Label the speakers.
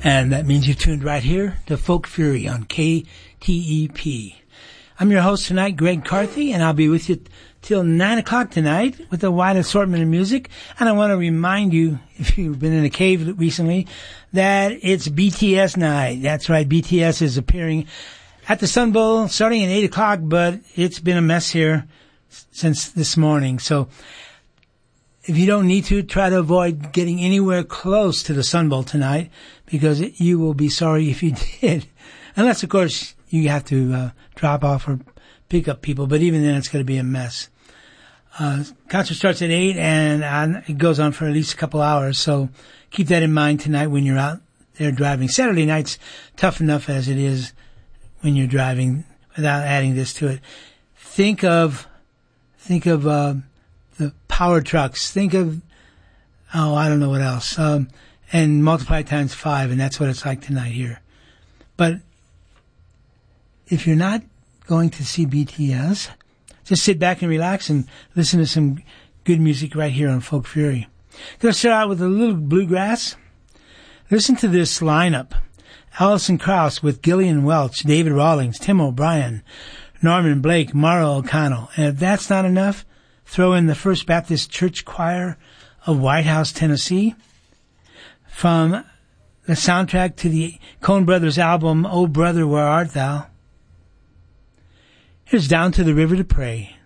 Speaker 1: And that means you tuned right here to Folk Fury on KTEP. I'm your host tonight, Greg Carthy, and I'll be with you till 9 o'clock tonight with a wide assortment of music. And I want to remind you, if you've been in a cave recently, that it's BTS night. That's right, BTS is appearing at the Sun Bowl starting at 8 o'clock, but it's been a mess here since this morning. So if you don't need to, try to avoid getting anywhere close to the Sun Bowl tonight, because you will be sorry if you did. Unless, of course, you have to drop off or pick up people, but even then it's going to be a mess. Concert starts at 8 and it goes on for at least a couple hours, so keep that in mind tonight when you're out there driving. Saturday night's tough enough as it is when you're driving without adding this to it. Think of the power trucks. Think of, I don't know what else. And multiply times 5, and that's what it's like tonight here. But if you're not going to see BTS, just sit back and relax and listen to some good music right here on Folk Fury. Going to start out with a little bluegrass. Listen to this lineup. Alison Krauss with Gillian Welch, David Rawlings, Tim O'Brien, Norman Blake, Mara O'Connell. And if that's not enough, throw in the First Baptist Church Choir of White House, Tennessee. From the soundtrack to the Coen Brothers album, Oh Brother, Where Art Thou? Here's Down to the River to Pray.